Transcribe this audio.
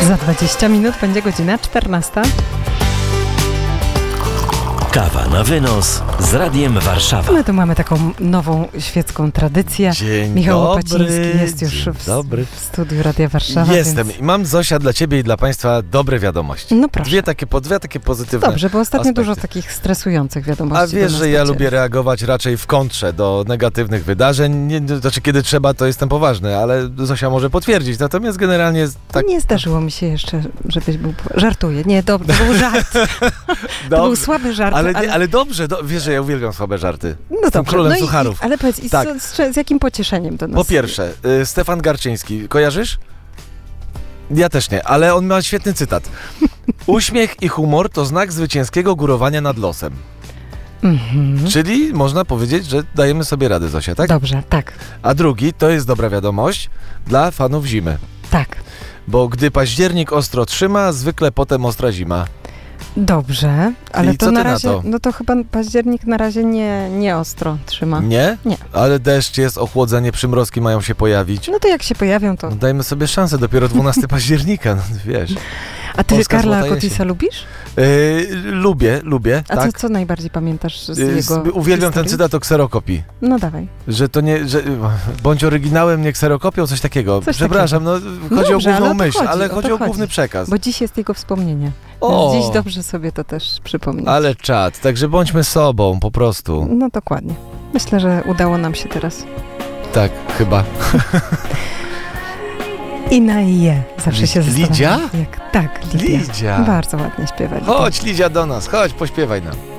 Za 20 minut będzie godzina 14. Kawa na wynos z Radiem Warszawa. My tu mamy taką nową świecką tradycję. Dzień Michał dobry, Łopaciński jest już w studiu Radia Warszawa. Jestem więc... i mam, Zosia, dla ciebie i dla państwa dobre wiadomości. No proszę. Dwie takie pozytywne Dobrze, bo ostatnio aspekty. dużo takich stresujących wiadomości. A wiesz, że ja lubię reagować raczej w kontrze do negatywnych wydarzeń. Znaczy, kiedy trzeba, to jestem poważny, ale Zosia może potwierdzić. Natomiast generalnie tak... Nie zdarzyło mi się jeszcze, żebyś był... Żartuję. Nie, to był żart. To był słaby żart. Ale dobrze, wiesz, że ja uwielbiam słabe żarty. No Jestem dobrze. królem sucharów. Ale powiedz, Tak. z jakim pocieszeniem do nas? Po pierwsze, Stefan Garczyński. Kojarzysz? Ja też nie, ale on ma świetny cytat. Uśmiech i humor to znak zwycięskiego górowania nad losem. Czyli można powiedzieć, że dajemy sobie radę, Zosia, tak? Dobrze, tak. A drugi, to jest dobra wiadomość dla fanów zimy. Tak. Bo gdy październik ostro trzyma, zwykle potem ostra zima. Dobrze, ale I to co ty na na razie, to? no to chyba październik na razie nie ostro trzyma. Nie? Nie. Ale deszcz jest, ochłodzenie, przymrozki mają się pojawić. No to jak się pojawią, to... No dajmy sobie szansę, dopiero 12 października, no, wiesz. A ty Polska Karla złota Kotisa jesień. lubisz? Lubię, A tak. co najbardziej pamiętasz z jego Uwielbiam ten historii? cytat o kserokopii. No dawaj. Że to nie, że bądź oryginałem, nie kserokopią, coś takiego. Coś Przepraszam, chodzi Dobrze, o ale główną o to myśl, chodzi, ale o to chodzi o chodzi. główny przekaz. Bo dziś jest jego wspomnienie. O! Więc dziś dobrze sobie to też przypomnieć. Ale czad, także bądźmy sobą, po prostu. No dokładnie. Myślę, że udało nam się teraz. Tak, chyba. I na je. Zawsze się Lidzia? zastanawiam. Tak, Lidia. Lidzia. Bardzo ładnie śpiewa. Lidia. Chodź, Lidzia, do nas, chodź, pośpiewaj nam.